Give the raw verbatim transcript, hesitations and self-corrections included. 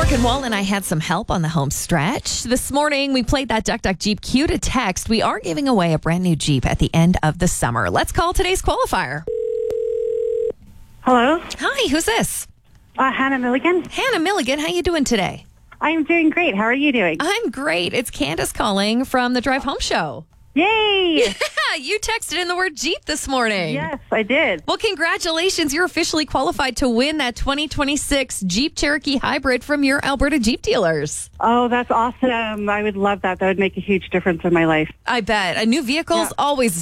Morgan Wall and I had some help on the home stretch. This morning, we played that Duck Duck Jeep cue to text. We are giving away a brand new Jeep at the end of the summer. Let's call today's qualifier. Hello, Hi, who's this? uh, Hannah Milligan. Hannah Milligan. How you doing today? I'm doing great. How are you doing? I'm great. It's Candace calling from the Drive Home Show. Yay! Yeah, you texted in the word Jeep this morning. Yes, I did. Well, congratulations. You're officially qualified to win that twenty twenty-six Jeep Cherokee Hybrid from your Alberta Jeep dealers. Oh, that's awesome. I would love that. That would make a huge difference in my life. I bet. A new vehicle's Yeah. always